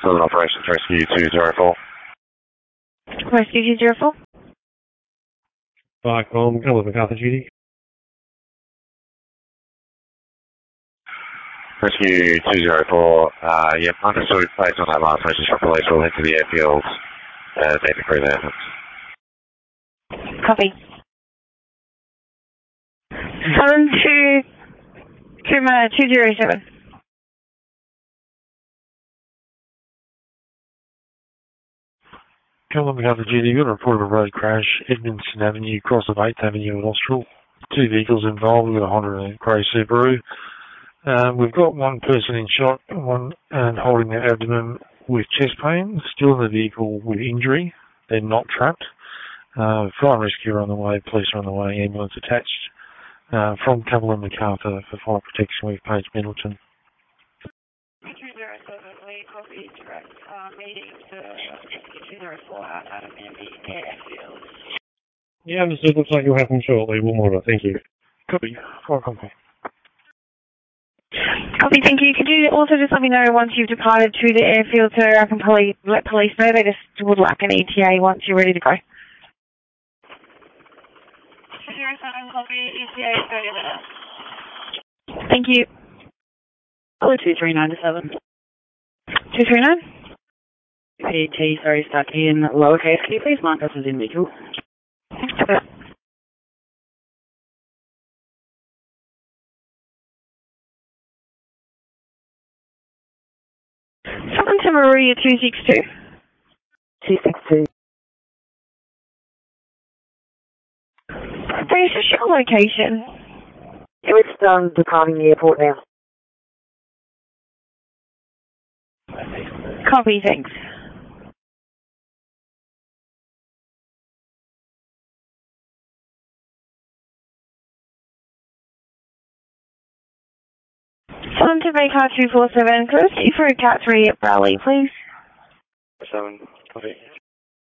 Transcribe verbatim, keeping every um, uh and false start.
Southern Operations Rescue two zero four. Rescue two zero four. Viacom, come with MacArthur duty. Rescue two zero four, uh, yep, understood. Based on that last message from police, we'll head to the airfield, uh, take the crew there. Copy. Southern two, two, uh, two zero seven. Come on, MacArthur duty. You've got a report of a road crash, Edmondson Avenue, cross of eighth Avenue at Austral. Two vehicles involved. We've got a Honda and a grey Subaru. Um, we've got one person in shock, one and holding their abdomen with chest pain, still in the vehicle with injury. They're not trapped. Uh, fire and rescue are on the way, police are on the way, ambulance attached. Uh, from Cumberland MacArthur for fire protection with Page Middleton. two zero seven, we copy direct uh, meeting to two zero four out of the airfield. Yeah, understood. Looks like you'll have them shortly. We'll monitor. Thank you. Copy. Fire company. Copy, thank you. Could you also just let me know once you've departed to the airfield so I can probably let police know? They just would like an E T A once you're ready to go. zero seven, copy, E T A, thirty minutes. Thank you. Hello, two three nine seven. two three nine? P T, sorry, stuck in lowercase. Can you please mark us as individual? Thanks for that. Something to Maria two six two. two six two. There's a show location. It's um, departing the airport now. Copy, thanks. Someone to Baycar two four seven. Could I see for a cat three at Raleigh, please? seven, copy.